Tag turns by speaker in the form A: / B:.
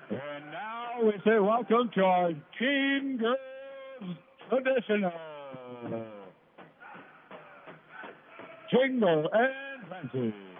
A: And now we say welcome to our Teen Girls Traditional. Jingle and Fancy.